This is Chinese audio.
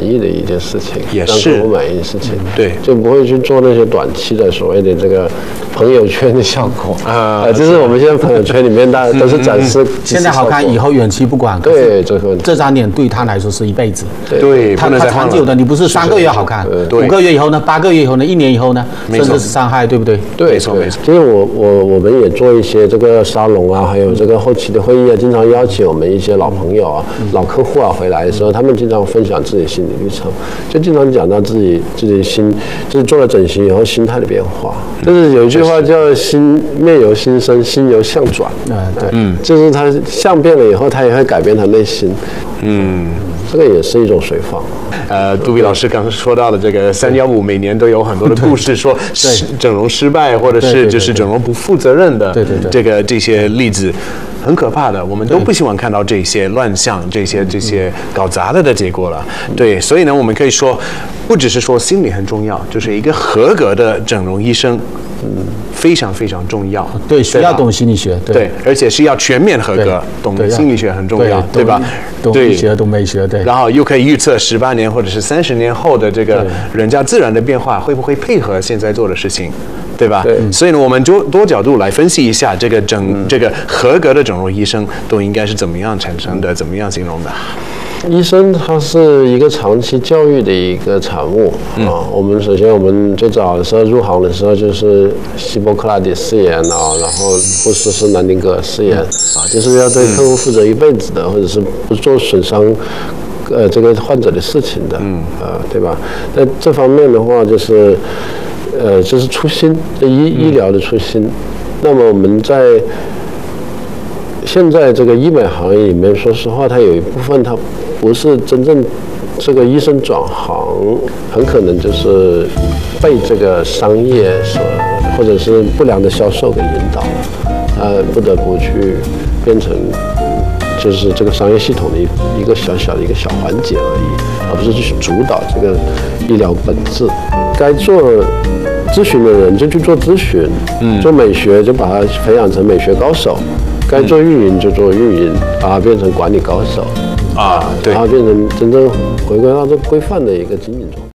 意的一件事情， 也是让客户满意的事情， 对， 就不会去做那些短期的所谓的这个朋友圈的效果就是我们现在朋友圈里面大家都是展示现在好看，以后远期不管。 对，这张脸对他来说是一辈子。 对， 他长久的，你不是3个月好看，5个月以后呢，8个月以后呢，1年以后呢，甚至是伤害，对不对？ 对， 没错。 其实我们也做一些这个沙龙啊，还有这个后期的会议啊，经常邀请我们一些老朋友啊、老客户啊回来的时候，他们经常分享自己心理历程，就经常讲到自己就是做了整形以后心态的变化。就是有一句话叫“面由心生，心由相转”。就是他相变了以后，他也会改变他内心。这个也是一种随访。 杜比老师刚刚说到的这个315，每年都有很多的故事，说整容失败，或者是就是整容不负责任的这些例子，很可怕的。我们都不希望看到这些乱象、这些搞砸了的结果了。对，所以呢，我们可以说，不只是说心理很重要，就是一个合格的整容医生。非常非常重要， 对，需要懂心理学， 对，而且是要全面合格，懂心理学很重要，对吧？ 懂医学，懂美学，对。 然后又可以预测18年或者是30年后的这个人家自然的变化会不会配合现在做的事情，对吧？对。所以呢，我们就多角度来分析一下这个合格的整容医生都应该是怎么样产生的，怎么样形容的。 医生他是一个长期教育的一个产物我们首先我们最早的时候入行的时候就是希波克拉底誓言然后护士是南丁格尔誓言就是要对客户负责一辈子的，或者是不做损伤这个患者的事情的对吧？在这方面的话就是就是初心，医疗的初心。那么我们在现在这个医美行业里面，说实话，它有一部分它不是真正这个医生转行，很可能就是被这个商业或者是不良的销售给引导了，不得不去变成就是这个商业系统的一个小小的一个小环节而已，而不是去主导这个医疗本质。该做咨询的人就去做咨询，做美学就把它培养成美学高手。该做运营就做运营，把它变成管理高手对，然后变成真正回归到这规范的一个经营中。